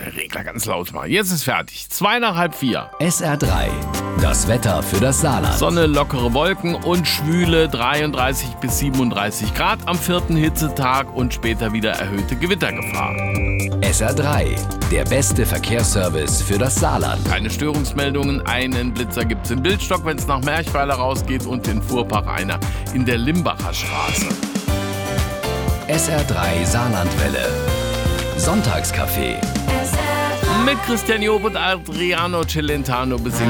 den Regler ganz laut machen. Jetzt ist fertig. 2 nach halb 4. SR3, das Wetter für das Saarland. Sonne, lockere Wolken und schwüle 33 bis 37 Grad am 4. Hitzetag und später wieder erhöhte Gewittergefahr. SR3, der beste Verkehrsservice für das Saarland. Keine Störungsmeldungen, einen Blitzer gibt's in Bildstock, wenn es nach Merchweiler rausgeht und in Fuhrpark einer in der Limbacher Straße. SR3 Saarlandwelle. Sonntagscafé. Mit Christian Job und Adriano Celentano bis